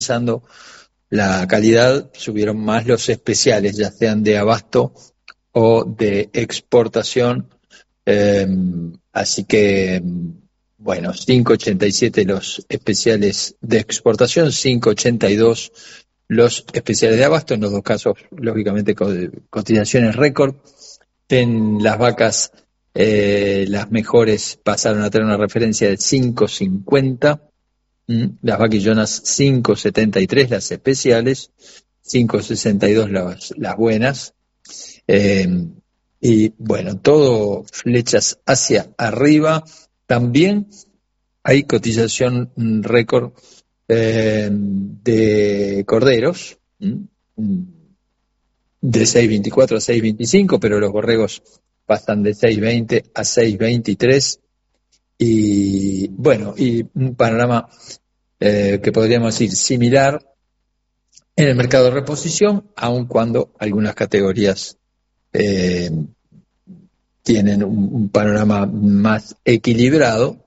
compensando la calidad, subieron más los especiales, ya sean de abasto o de exportación. Así que, bueno, 5.87 los especiales de exportación, 5.82 los especiales de abasto, en los dos casos, lógicamente, cotizaciones récord. En las vacas, las mejores pasaron a tener una referencia de 5.50, las vaquillonas 5.73, las especiales, 5.62 las buenas. Y bueno, todo flechas hacia arriba. También hay cotización récord de corderos, de 6.24 a 6.25, pero los borregos pasan de 6.20 a 6.23. Y bueno, y un panorama que podríamos decir similar en el mercado de reposición, aun cuando algunas categorías tienen un panorama más equilibrado.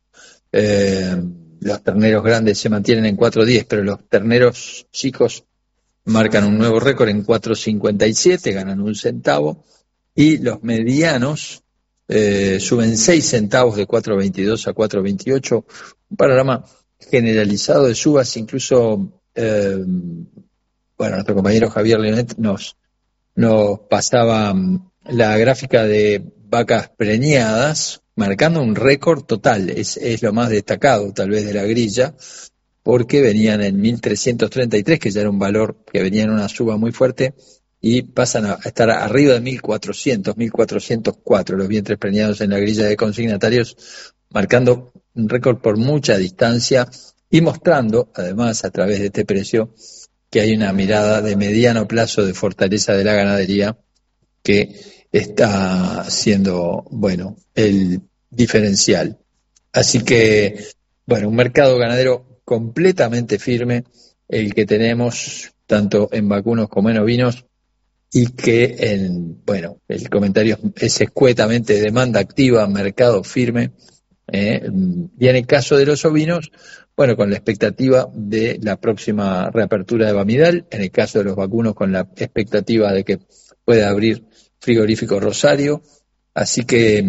Los terneros grandes se mantienen en 4.10, pero los terneros chicos marcan un nuevo récord en 4.57, ganan 1 centavo, y los medianos suben 6 centavos de 4.22 a 4.28, un panorama generalizado de subas. Incluso, nuestro compañero Javier Leonet nos pasaba la gráfica de vacas preñadas, marcando un récord total. Es lo más destacado tal vez de la grilla, porque venían en 1.333, que ya era un valor que venía en una suba muy fuerte, y pasan a estar arriba de 1.400, 1.404 los vientres preñados en la grilla de consignatarios, marcando un récord por mucha distancia y mostrando, además, a través de este precio, que hay una mirada de mediano plazo de fortaleza de la ganadería que está siendo, el diferencial. Así que, un mercado ganadero completamente firme, el que tenemos tanto en vacunos como en ovinos, y que, el comentario es escuetamente demanda activa, mercado firme. Y en el caso de los ovinos, con la expectativa de la próxima reapertura de Bamidal, en el caso de los vacunos con la expectativa de que pueda abrir frigorífico Rosario. Así que,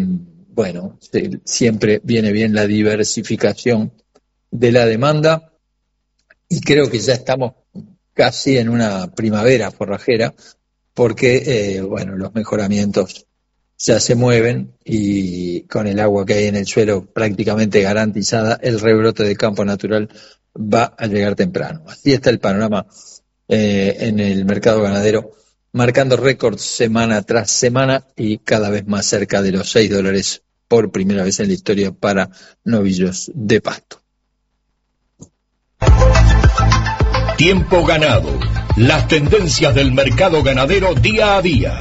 siempre viene bien la diversificación de la demanda, y creo que ya estamos casi en una primavera forrajera, porque, los mejoramientos ya se mueven, y con el agua que hay en el suelo prácticamente garantizada, el rebrote de campo natural va a llegar temprano. Así está el panorama en el mercado ganadero, marcando récords semana tras semana y cada vez más cerca de los $6 por primera vez en la historia para novillos de pasto. Tiempo ganado. Las tendencias del mercado ganadero día a día.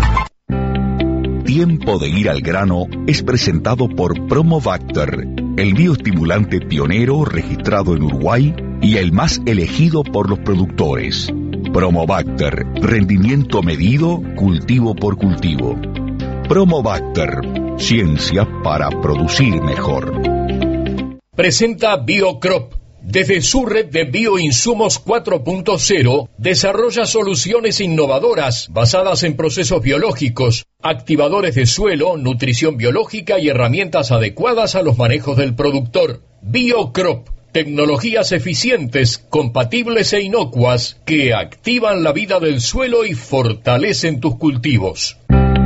Tiempo de ir al grano es presentado por Promobacter, el bioestimulante pionero registrado en Uruguay y el más elegido por los productores. Promobacter, rendimiento medido, cultivo por cultivo. Promobacter, ciencia para producir mejor. Presenta BioCrop. Desde su red de bioinsumos 4.0, desarrolla soluciones innovadoras basadas en procesos biológicos, activadores de suelo, nutrición biológica y herramientas adecuadas a los manejos del productor. BioCrop, tecnologías eficientes, compatibles e inocuas que activan la vida del suelo y fortalecen tus cultivos.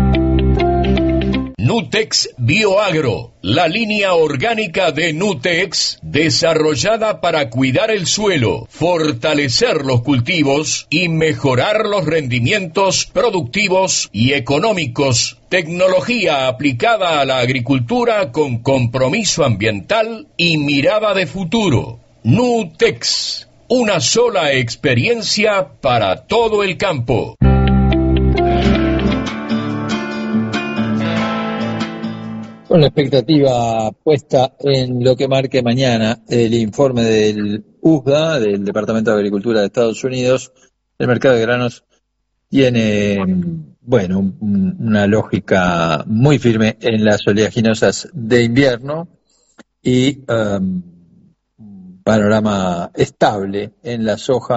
Nutex Bioagro, la línea orgánica de Nutex, desarrollada para cuidar el suelo, fortalecer los cultivos y mejorar los rendimientos productivos y económicos. Tecnología aplicada a la agricultura con compromiso ambiental y mirada de futuro. Nutex, una sola experiencia para todo el campo. Con la expectativa puesta en lo que marque mañana el informe del USDA, del Departamento de Agricultura de Estados Unidos, el mercado de granos tiene, una lógica muy firme en las oleaginosas de invierno, y panorama estable en la soja